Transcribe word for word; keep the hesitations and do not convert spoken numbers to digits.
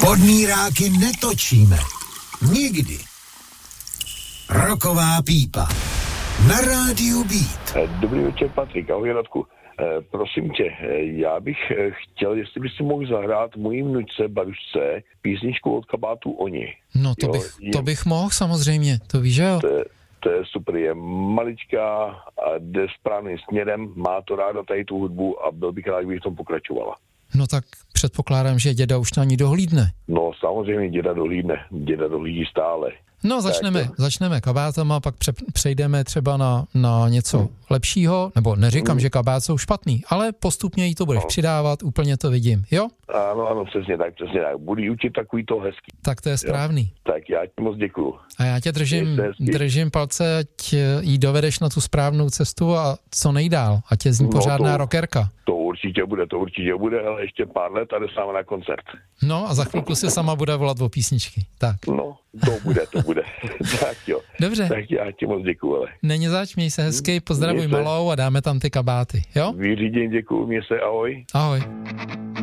Podmíráky netočíme. Nikdy. Roková pípa. Na rádiu Beat. Dobrý večer, Patrik. Ahoj, Radku. E, prosím tě, já bych chtěl, jestli bys si mohl zahrát mojí vnučce Barušce písničku od Kabátů Oni. No to, jo, bych, je, to bych mohl samozřejmě, to víš, že jo? To je, to je super, je maličká a jde správným směrem, má to ráda tady tu hudbu a byl bych rád, kdybych v tom pokračovala. No tak předpokládám, že děda už na ní dohlídne. No samozřejmě děda dohlídne, děda dohlídí stále. No začneme, začneme kabátama, pak pře- přejdeme třeba na, na něco hmm. lepšího, nebo neříkám, hmm. že kabát jsou špatný, ale postupně jí to budeš no. přidávat, úplně to vidím, jo? Ano, ano, přesně tak, přesně tak. Budu učit takový to hezký. Tak to je správný. Jo? Tak já ti moc děkuju. A já tě držím, držím palce, ať jí dovedeš na tu správnou cestu a co nejdál, ať je z ní pořádná no to, rockerka. To určitě bude, to určitě bude, ale ještě pár let a jde s náma na koncert. No a za chvilku si sama bude volat o písničky, tak. No, to bude, to bude. Tak jo. Dobře. Tak já ti moc děkuju, ale. Není zač, měj se hezky, pozdravuj malou a dáme tam ty kabáty, jo? Vyřídím, děkuju, mě se, ahoj. Ahoj.